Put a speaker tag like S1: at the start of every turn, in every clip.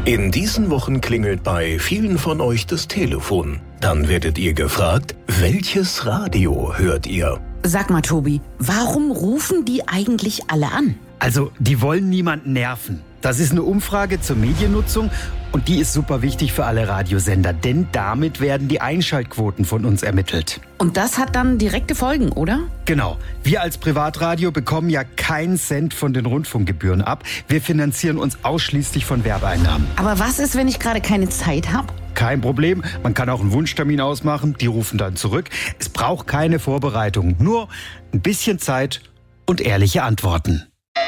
S1: In diesen Wochen klingelt bei vielen von euch das Telefon. Dann werdet ihr gefragt, welches Radio hört ihr?
S2: Sag mal, Tobi, warum rufen die eigentlich alle an?
S3: Also, die wollen niemanden nerven. Das ist eine Umfrage zur Mediennutzung und die ist super wichtig für alle Radiosender, denn damit werden die Einschaltquoten von uns ermittelt.
S2: Und das hat dann direkte Folgen, oder?
S3: Genau. Wir als Privatradio bekommen ja keinen Cent von den Rundfunkgebühren ab. Wir finanzieren uns ausschließlich von Werbeeinnahmen.
S2: Aber was ist, wenn ich gerade keine Zeit habe?
S3: Kein Problem. Man kann auch einen Wunschtermin ausmachen. Die rufen dann zurück. Es braucht keine Vorbereitung. Nur ein bisschen Zeit und ehrliche Antworten.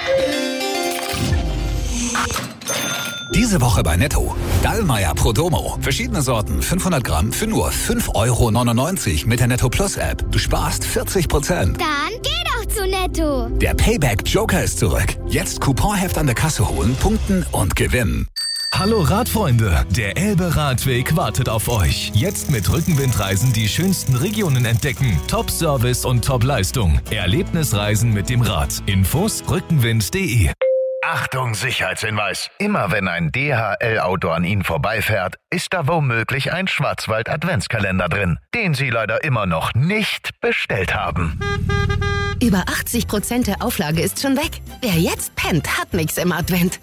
S4: Diese Woche bei Netto. Dallmayr Prodomo. Verschiedene Sorten, 500 Gramm für nur 5,99 € mit der Netto Plus App. Du sparst 40%.
S5: Dann geh doch zu Netto.
S4: Der Payback Joker ist zurück. Jetzt Couponheft an der Kasse holen, punkten und gewinnen.
S6: Hallo Radfreunde, der Elbe-Radweg wartet auf euch. Jetzt mit Rückenwindreisen die schönsten Regionen entdecken. Top-Service und Top-Leistung. Erlebnisreisen mit dem Rad. Infos rückenwind.de.
S7: Achtung, Sicherheitshinweis. Immer wenn ein DHL-Auto an Ihnen vorbeifährt, ist da womöglich ein Schwarzwald-Adventskalender drin, den Sie leider immer noch nicht bestellt haben.
S8: Über 80% der Auflage ist schon weg. Wer jetzt pennt, hat nix im Advent.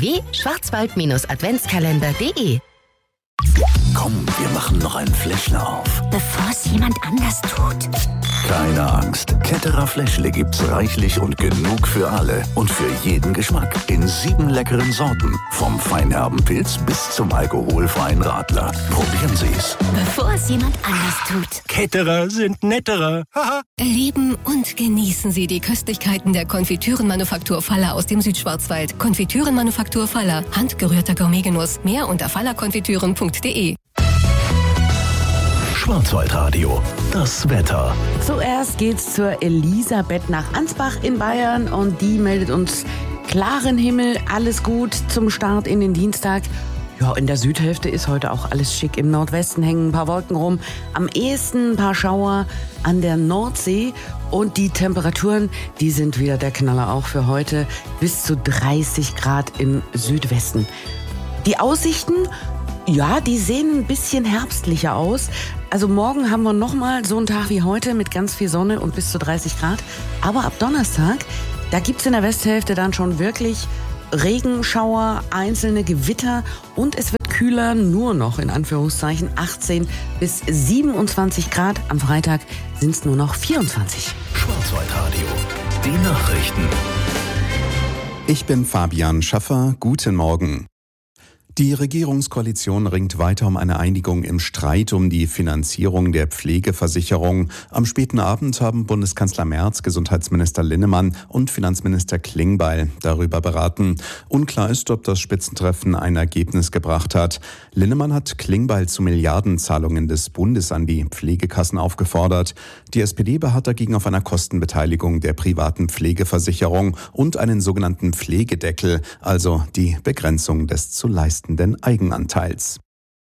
S8: www.schwarzwald-adventskalender.de.
S9: Komm, wir machen noch einen Fläschler auf.
S5: Bevor es jemand anders tut.
S9: Keine Angst, Ketterer Fläschle gibt's reichlich und genug für alle und für jeden Geschmack. In 7 leckeren Sorten, vom feinherben Pilz bis zum alkoholfreien Radler. Probieren Sie's.
S5: Bevor es jemand anders tut.
S3: Ketterer sind netterer. Haha.
S8: Erleben und genießen Sie die Köstlichkeiten der Konfitürenmanufaktur Faller aus dem Südschwarzwald. Konfitürenmanufaktur Faller. Handgerührter Gourmetgenuss. Mehr unter fallerkonfitüren.de.
S1: Schwarzwaldradio, das Wetter.
S2: Zuerst geht's zur Elisabeth nach Ansbach in Bayern und die meldet uns klaren Himmel, alles gut zum Start in den Dienstag. Ja, in der Südhälfte ist heute auch alles schick. Im Nordwesten hängen ein paar Wolken rum. Am ehesten ein paar Schauer an der Nordsee. Und die Temperaturen, die sind wieder der Knaller auch für heute. Bis zu 30 Grad im Südwesten. Die Aussichten, ja, die sehen ein bisschen herbstlicher aus. Also morgen haben wir nochmal so einen Tag wie heute mit ganz viel Sonne und bis zu 30 Grad. Aber ab Donnerstag, da gibt's in der Westhälfte dann schon wirklich Regenschauer, einzelne Gewitter und es wird kühler, nur noch in Anführungszeichen 18 bis 27 Grad. Am Freitag sind's nur noch 24.
S1: Schwarzwaldradio, die Nachrichten.
S10: Ich bin Fabian Schaffer, guten Morgen. Die Regierungskoalition ringt weiter um eine Einigung im Streit um die Finanzierung der Pflegeversicherung. Am späten Abend haben Bundeskanzler Merz, Gesundheitsminister Linnemann und Finanzminister Klingbeil darüber beraten. Unklar ist, ob das Spitzentreffen ein Ergebnis gebracht hat. Linnemann hat Klingbeil zu Milliardenzahlungen des Bundes an die Pflegekassen aufgefordert. Die SPD beharrt dagegen auf einer Kostenbeteiligung der privaten Pflegeversicherung und einen sogenannten Pflegedeckel, also die Begrenzung des zu leistenden Eigenanteils.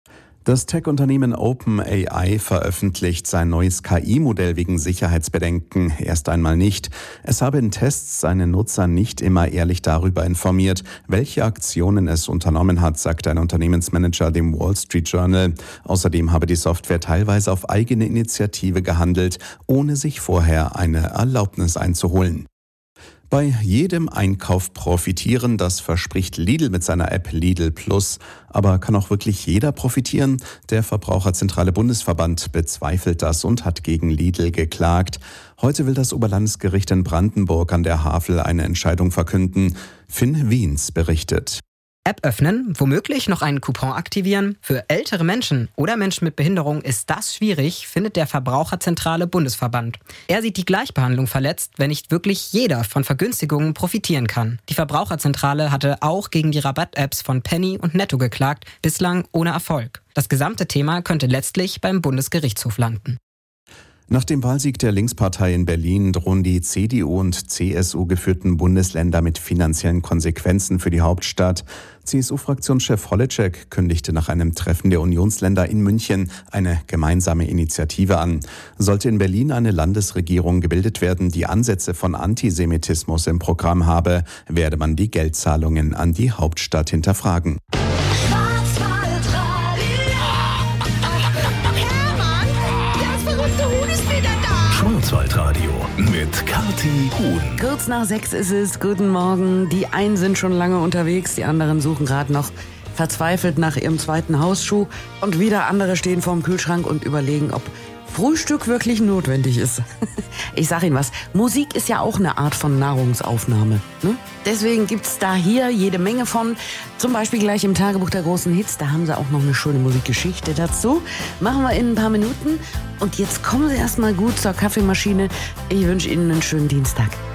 S10: Das Tech-Unternehmen OpenAI veröffentlicht sein neues KI-Modell wegen Sicherheitsbedenken erst einmal nicht. Es habe in Tests seine Nutzer nicht immer ehrlich darüber informiert, welche Aktionen es unternommen hat, sagt ein Unternehmensmanager dem Wall Street Journal. Außerdem habe die Software teilweise auf eigene Initiative gehandelt, ohne sich vorher eine Erlaubnis einzuholen. Bei jedem Einkauf profitieren, das verspricht Lidl mit seiner App Lidl Plus. Aber kann auch wirklich jeder profitieren? Der Verbraucherzentrale Bundesverband bezweifelt das und hat gegen Lidl geklagt. Heute will das Oberlandesgericht in Brandenburg an der Havel eine Entscheidung verkünden. Finn Wiens berichtet.
S11: App öffnen, womöglich noch einen Coupon aktivieren. Für ältere Menschen oder Menschen mit Behinderung ist das schwierig, findet der Verbraucherzentrale Bundesverband. Er sieht die Gleichbehandlung verletzt, wenn nicht wirklich jeder von Vergünstigungen profitieren kann. Die Verbraucherzentrale hatte auch gegen die Rabatt-Apps von Penny und Netto geklagt, bislang ohne Erfolg. Das gesamte Thema könnte letztlich beim Bundesgerichtshof landen.
S10: Nach dem Wahlsieg der Linkspartei in Berlin drohen die CDU und CSU geführten Bundesländer mit finanziellen Konsequenzen für die Hauptstadt. CSU-Fraktionschef Holitschek kündigte nach einem Treffen der Unionsländer in München eine gemeinsame Initiative an. Sollte in Berlin eine Landesregierung gebildet werden, die Ansätze von Antisemitismus im Programm habe, werde man die Geldzahlungen an die Hauptstadt hinterfragen.
S1: mit Kathi Huhn.
S2: Kurz nach 6 ist es. Guten Morgen. Die einen sind schon lange unterwegs, die anderen suchen gerade noch verzweifelt nach ihrem zweiten Hausschuh. Und wieder andere stehen vorm Kühlschrank und überlegen, ob Frühstück wirklich notwendig ist. Ich sag Ihnen was, Musik ist ja auch eine Art von Nahrungsaufnahme. Ne? Deswegen gibt's da hier jede Menge von. Zum Beispiel gleich im Tagebuch der großen Hits. Da haben sie auch noch eine schöne Musikgeschichte dazu. Machen wir in ein paar Minuten. Und jetzt kommen Sie erstmal gut zur Kaffeemaschine. Ich wünsche Ihnen einen schönen Dienstag.